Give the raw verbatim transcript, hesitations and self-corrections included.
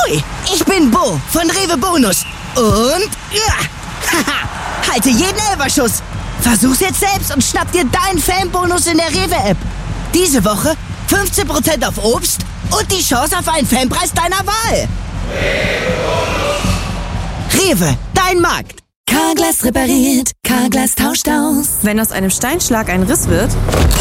Ahoi, ich bin Bo von Rewe Bonus. Und ja, haha, halte jeden Elferschuss. Versuch's jetzt selbst und schnapp dir deinen Fanbonus in der Rewe-App. Diese Woche fünfzehn Prozent auf Obst und die Chance auf einen Fanpreis deiner Wahl. Rewe, dein Markt. Carglass repariert, Carglass tauscht aus. Wenn aus einem Steinschlag ein Riss wird,